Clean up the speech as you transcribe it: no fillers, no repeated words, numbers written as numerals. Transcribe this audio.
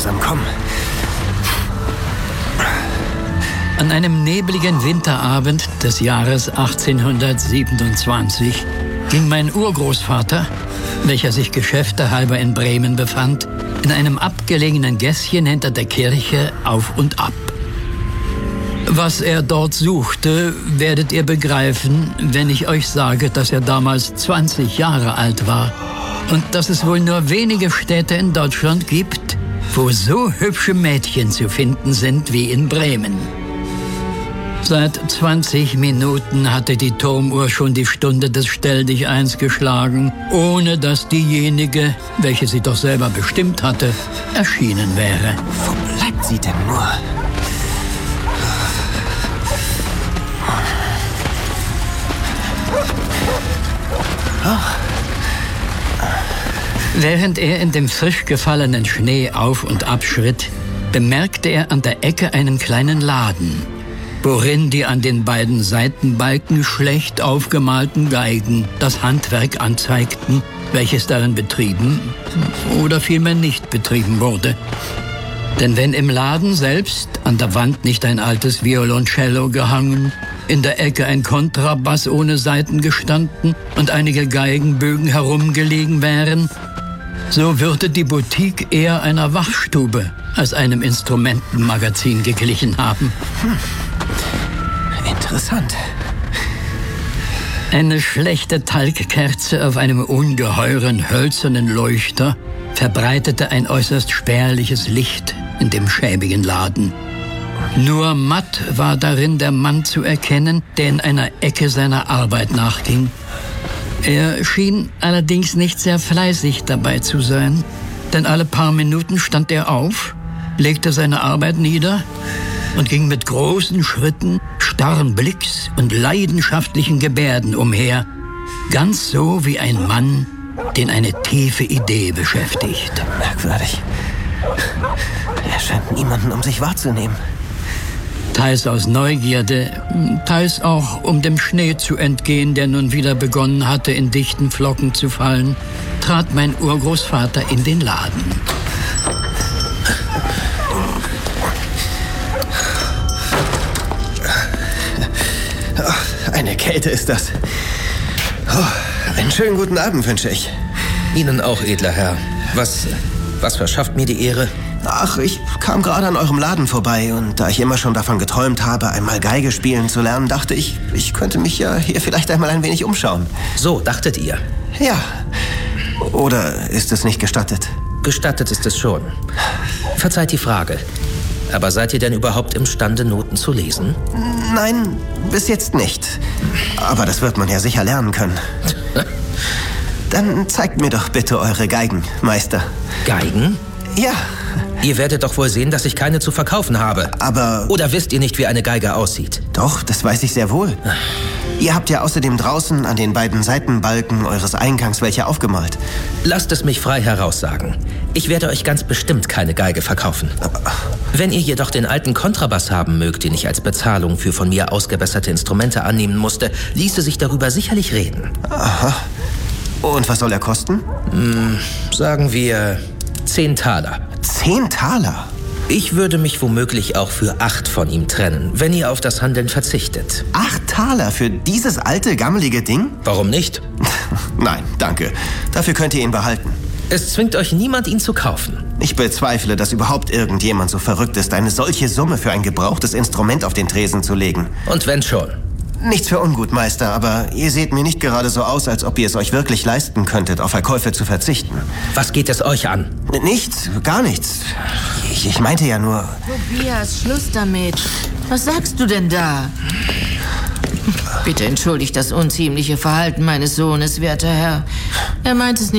langsam, komm. An einem nebligen Winterabend des Jahres 1827 ging mein Urgroßvater, welcher sich geschäftehalber in Bremen befand, in einem abgelegenen Gässchen hinter der Kirche auf und ab. Was er dort suchte, werdet ihr begreifen, wenn ich euch sage, dass er damals 20 Jahre alt war und dass es wohl nur wenige Städte in Deutschland gibt, wo so hübsche Mädchen zu finden sind wie in Bremen. Seit 20 Minuten hatte die Turmuhr schon die Stunde des Stelldicheins geschlagen, ohne dass diejenige, welche sie doch selber bestimmt hatte, erschienen wäre. Wo bleibt sie denn nur? Während er in dem frisch gefallenen Schnee auf und ab schritt, bemerkte er an der Ecke einen kleinen Laden, worin die an den beiden Seitenbalken schlecht aufgemalten Geigen das Handwerk anzeigten, welches darin betrieben oder vielmehr nicht betrieben wurde. Denn wenn im Laden selbst an der Wand nicht ein altes Violoncello gehangen, in der Ecke ein Kontrabass ohne Saiten gestanden und einige Geigenbögen herumgelegen wären, so würde die Boutique eher einer Wachstube als einem Instrumentenmagazin geglichen haben. Interessant. Eine schlechte Talgkerze auf einem ungeheuren hölzernen Leuchter verbreitete ein äußerst spärliches Licht in dem schäbigen Laden. Nur matt war darin der Mann zu erkennen, der in einer Ecke seiner Arbeit nachging. Er schien allerdings nicht sehr fleißig dabei zu sein, denn alle paar Minuten stand er auf, legte seine Arbeit nieder und ging mit großen Schritten, starren Blicks und leidenschaftlichen Gebärden umher, ganz so wie ein Mann, den eine tiefe Idee beschäftigt. Merkwürdig. Er scheint niemanden um sich wahrzunehmen. Teils aus Neugierde, teils auch um dem Schnee zu entgehen, der nun wieder begonnen hatte, in dichten Flocken zu fallen, trat mein Urgroßvater in den Laden. Eine Kälte ist das. Einen schönen guten Abend wünsche ich. Ihnen auch, edler Herr. Was verschafft mir die Ehre? Ach, ich kam gerade an eurem Laden vorbei und da ich immer schon davon geträumt habe, einmal Geige spielen zu lernen, dachte ich, ich könnte mich ja hier vielleicht einmal ein wenig umschauen. So, dachtet ihr? Ja. Oder ist es nicht gestattet? Gestattet ist es schon. Verzeiht die Frage. Aber seid ihr denn überhaupt imstande, Noten zu lesen? Nein, bis jetzt nicht. Aber das wird man ja sicher lernen können. Dann zeigt mir doch bitte eure Geigen, Meister. Geigen? Ja. Ihr werdet doch wohl sehen, dass ich keine zu verkaufen habe. Aber... Oder wisst ihr nicht, wie eine Geige aussieht? Doch, das weiß ich sehr wohl. Ihr habt ja außerdem draußen an den beiden Seitenbalken eures Eingangs welche aufgemalt. Lasst es mich frei heraussagen. Ich werde euch ganz bestimmt keine Geige verkaufen. Wenn ihr jedoch den alten Kontrabass haben mögt, den ich als Bezahlung für von mir ausgebesserte Instrumente annehmen musste, ließe sich darüber sicherlich reden. Aha. Und was soll er kosten? Sagen wir 10 Taler. 10 Taler? Ich würde mich womöglich auch für 8 von ihm trennen, wenn ihr auf das Handeln verzichtet. 8 Taler für dieses alte, gammelige Ding? Warum nicht? Nein, danke. Dafür könnt ihr ihn behalten. Es zwingt euch niemand, ihn zu kaufen. Ich bezweifle, dass überhaupt irgendjemand so verrückt ist, eine solche Summe für ein gebrauchtes Instrument auf den Tresen zu legen. Und wenn schon? Nichts für ungut, Meister, aber ihr seht mir nicht gerade so aus, als ob ihr es euch wirklich leisten könntet, auf Verkäufe zu verzichten. Was geht es euch an? Nichts, gar nichts. Ich meinte ja nur... Tobias, Schluss damit. Was sagst du denn da? Bitte entschuldigt das unziemliche Verhalten meines Sohnes, werter Herr. Er meint es nicht